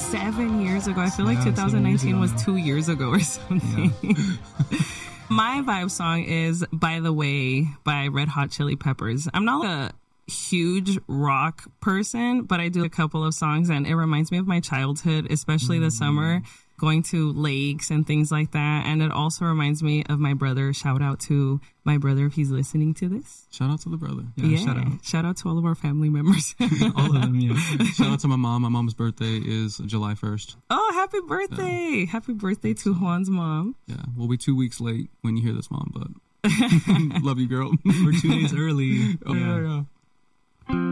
7 years ago. I feel like 2019 was 2 years ago or something. Yeah. My vibe song is By the Way by Red Hot Chili Peppers. I'm not a huge rock person, but I do a couple of songs and it reminds me of my childhood, especially the summer, going to lakes and things like that. And it also reminds me of my brother. Shout out to my brother if he's listening to this. Shout out to the brother. Yeah, shout out to all of our family members. All of them, yeah. Shout out to my mom. My mom's birthday is July 1st. Oh, happy birthday. Yeah. Happy birthday to Juan's mom. Yeah, we'll be 2 weeks late when you hear this, Mom, but love you, girl. We're 2 days early. Oh, yeah.